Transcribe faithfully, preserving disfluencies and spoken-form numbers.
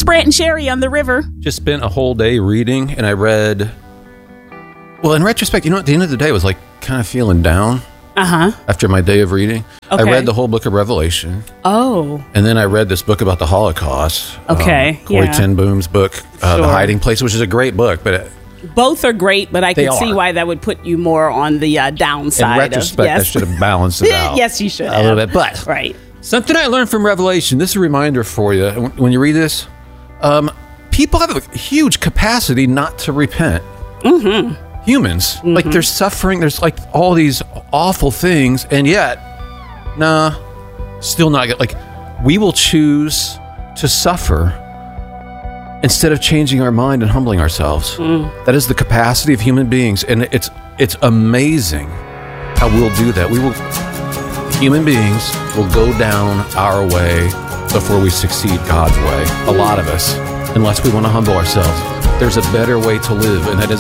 Brant and Sherry on the river. Just spent a whole day reading, and I read... Well, in retrospect, you know, at the end of the day, I was like kind of feeling down. Uh-huh. After my day of reading. Okay. I read the whole book of Revelation. Oh. And then I read this book about the Holocaust. Okay, Um, Corey yeah. ten Boom's book, uh, Sure. The Hiding Place, which is a great book, but... It, Both are great, but I They can see are. why that would put you more on the uh, downside. in retrospect, of, yes. I should have balanced it out. Yes, you should A have. little bit, but... Right. Something I learned from Revelation, this is a reminder for you, when you read this, um, people have a huge capacity not to repent. Mm-hmm. Humans. Mm-hmm. Like, there's suffering, there's like all these awful things, and yet, nah, still not good. Like, we will choose to suffer instead of changing our mind and humbling ourselves. Mm. That is the capacity of human beings, and it's it's amazing how we'll do that. We will... Human beings will go down our way before we succeed God's way. A lot of us, unless we want to humble ourselves. There's a better way to live, and that is